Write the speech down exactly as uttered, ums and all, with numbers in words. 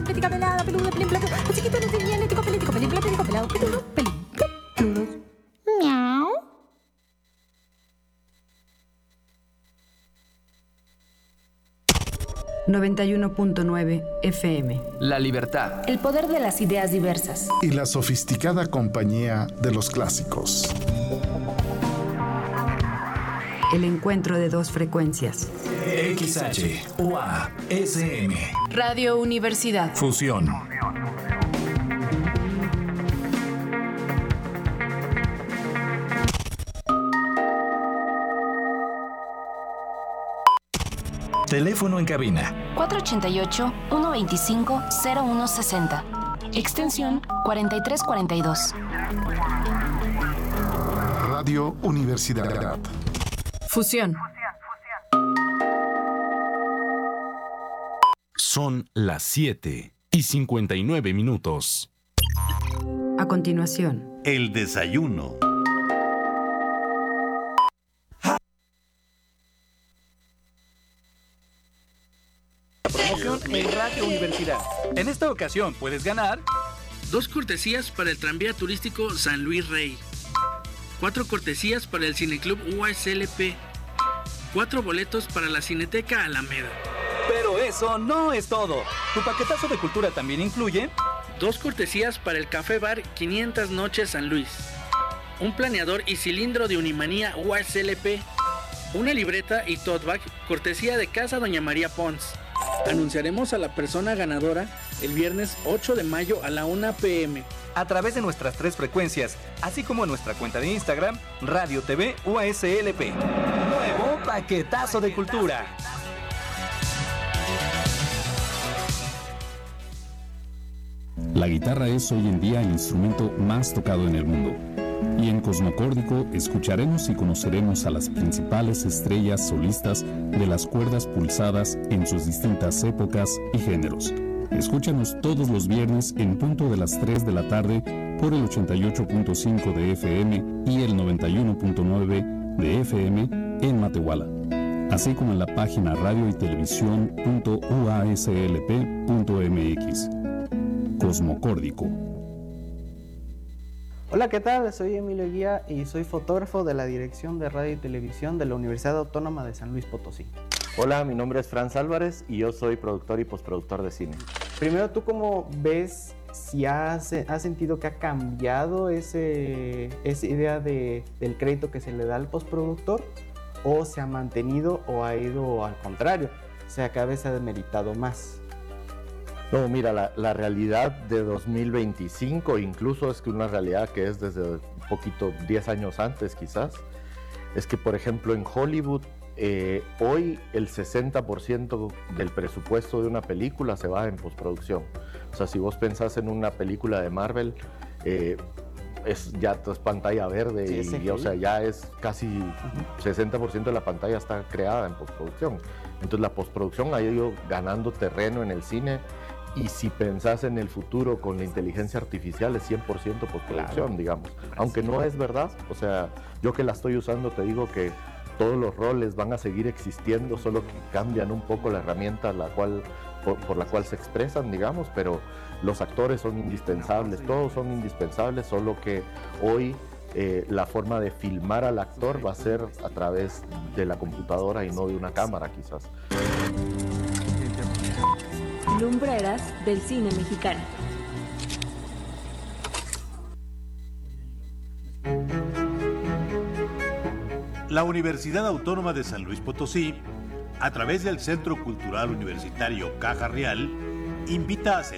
Política pelada, peludo, pelín, plato. El chiquito no tenía ético, político, pelín, político, pelado, peludo, pelín, peludos. Miau. noventa y uno punto nueve F M. La libertad. El poder de las ideas diversas. Y la sofisticada compañía de los clásicos. El encuentro de dos frecuencias. X H U A S M. Radio Universidad. Fusión. Teléfono en cabina. cuatro ochenta y ocho, ciento veinticinco, cero uno sesenta. Extensión cuarenta y tres cuarenta y dos. Radio Universidad. Fusión. Son las siete y cincuenta y nueve minutos. A continuación, el desayuno. Promoción en Radio Universidad. En esta ocasión puedes ganar dos cortesías para el tranvía turístico San Luis Rey, cuatro cortesías para el Cineclub U A S L P, cuatro boletos para la Cineteca Alameda. Pero eso no es todo. Tu paquetazo de cultura también incluye dos cortesías para el Café Bar quinientas Noches San Luis, un planeador y cilindro de Unimanía U A S L P, una libreta y tote bag cortesía de Casa Doña María Pons. Anunciaremos a la persona ganadora el viernes ocho de mayo a la una pe eme. A través de nuestras tres frecuencias, así como en nuestra cuenta de Instagram, Radio T V U A S L P. Nuevo paquetazo de cultura. La guitarra es hoy en día el instrumento más tocado en el mundo. Y en Cosmocórdico escucharemos y conoceremos a las principales estrellas solistas de las cuerdas pulsadas en sus distintas épocas y géneros. Escúchanos todos los viernes en punto de las tres de la tarde por el ochenta y ocho punto cinco de F M y el noventa y uno punto nueve de F M en Matehuala, así como en la página radio y televisión punto u a s l p punto m x. Cosmocórdico. Hola, ¿qué tal? Soy Emilio Guía y soy fotógrafo de la Dirección de Radio y Televisión de la Universidad Autónoma de San Luis Potosí. Hola, mi nombre es Franz Álvarez y yo soy productor y postproductor de cine. Primero, ¿tú cómo ves si has, has sentido que ha cambiado ese, esa idea de, del crédito que se le da al postproductor, o se ha mantenido o ha ido al contrario? O sea, cada vez se ha demeritado más. No, mira, la, la realidad de dos mil veinticinco, incluso es que una realidad que es desde un poquito, diez años antes quizás, es que, por ejemplo, en Hollywood, eh, hoy el sesenta por ciento del presupuesto de una película se va en postproducción. O sea, si vos pensás en una película de Marvel, eh, es ya es pantalla verde, sí, y, y o sea, ya es casi uh-huh. sesenta por ciento de la pantalla está creada en postproducción. Entonces la postproducción ha ido ganando terreno en el cine. Y si pensás en el futuro con la inteligencia artificial es cien por ciento postproducción, claro, digamos. Aunque no es verdad, o sea, yo que la estoy usando te digo que todos los roles van a seguir existiendo, solo que cambian un poco la herramienta la cual, por, por la cual se expresan, digamos, pero los actores son indispensables, todos son indispensables, solo que hoy eh, la forma de filmar al actor va a ser a través de la computadora y no de una cámara, quizás. Lumbreras del cine mexicano. La Universidad Autónoma de San Luis Potosí, a través del Centro Cultural Universitario Caja Real, invita a celebrar